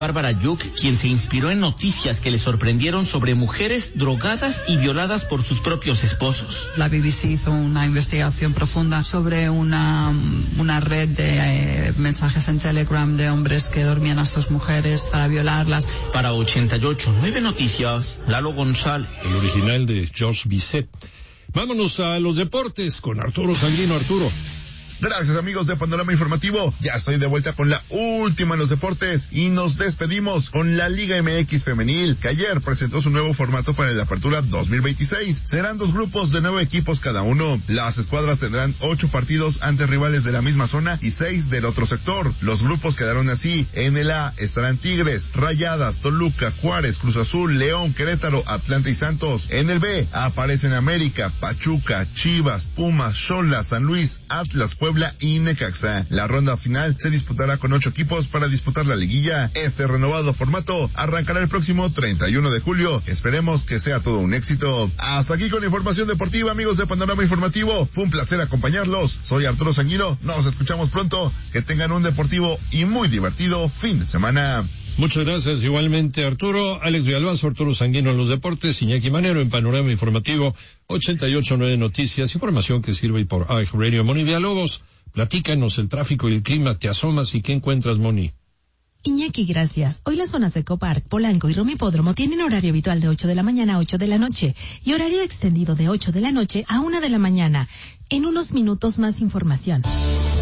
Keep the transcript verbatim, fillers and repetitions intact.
Bárbara Yuc, quien se inspiró en noticias que le sorprendieron sobre mujeres drogadas y violadas por sus propios esposos. La B B C hizo una investigación profunda sobre una, una red de eh, mensajes en Telegram de hombres que dormían a sus mujeres para violarlas. Para ochenta y ocho nueve Noticias, Lalo González. El original de George Bizet. Vámonos a los deportes con Arturo Sanguino. Arturo. Gracias, amigos de Panorama Informativo. Ya estoy de vuelta con la última en los deportes y nos despedimos con la Liga M X Femenil, que ayer presentó su nuevo formato para la Apertura dos mil veintiséis. Serán dos grupos de nueve equipos cada uno. Las escuadras tendrán ocho partidos ante rivales de la misma zona y seis del otro sector. Los grupos quedaron así. En el A estarán Tigres, Rayadas, Toluca, Juárez, Cruz Azul, León, Querétaro, Atlanta y Santos. En el B aparecen América, Pachuca, Chivas, Pumas, Xola, San Luis, Atlas, Puebla y Necaxa. La ronda final se disputará con ocho equipos para disputar la liguilla. Este renovado formato arrancará el próximo treinta y uno de julio. Esperemos que sea todo un éxito. Hasta aquí con información deportiva, amigos de Panorama Informativo. Fue un placer acompañarlos. Soy Arturo Sanguino. Nos escuchamos pronto. Que tengan un deportivo y muy divertido fin de semana. Muchas gracias, igualmente Arturo. Alex Villalbazo, Arturo Sanguino en los deportes, Iñaki Manero en Panorama Informativo, ochenta y ocho nueve Noticias, información que sirve por A I G Radio. Moni Villalobos, platícanos el tráfico y el clima, te asomas y ¿qué encuentras, Moni? Iñaki, gracias. Hoy las zonas de Ecopark, Polanco y Roma Hipódromo tienen horario habitual de ocho de la mañana a ocho de la noche y horario extendido de ocho de la noche a una de la mañana. En unos minutos más información.